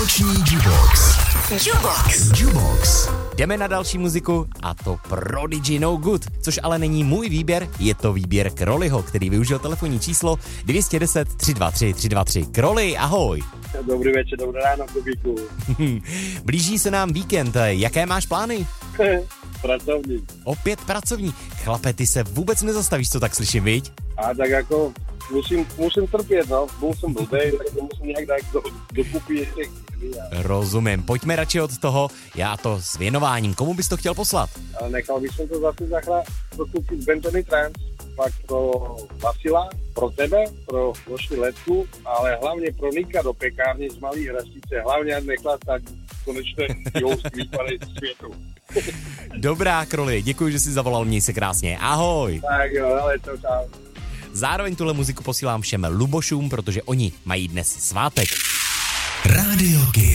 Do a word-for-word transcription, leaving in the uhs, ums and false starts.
Noční Jukebox. Jukebox. Jukebox. Jdeme na další muziku a to Prodigy No Good, což ale není můj výběr, je to výběr Kroliho, který využil telefonní číslo dvě jedna nula tři dva tři tři dva tři. Kroli, ahoj. Dobrý večer, dobré ráno, Kubíku. Blíží se nám víkend, jaké máš plány? Pracovní. Opět pracovní. Chlape, ty se vůbec nezastavíš, co tak slyším, viď? A tak jako musím, musím trpět, no. Byl jsem blbej, tak to musím nějak dát do, dokupy ještě. Rozumím, pojďme radši od toho, já to s věnováním, komu bys to chtěl poslat? A nechal bych to zase zachrát dokupit Bentony Trans, pak pro Vasila, pro tebe, pro Noční Letku, ale hlavně pro Nika do pekárny z Malý Hrasice, hlavně ať nechlastá konečně jousky výpady z světu. Dobrá, Kroli, děkuji, že jsi zavolal, měj se krásně, ahoj. Tak jo, ale to čau. Zároveň tuhle muziku posílám všem Lubošům, protože oni mají dnes svátek. Radio Kids.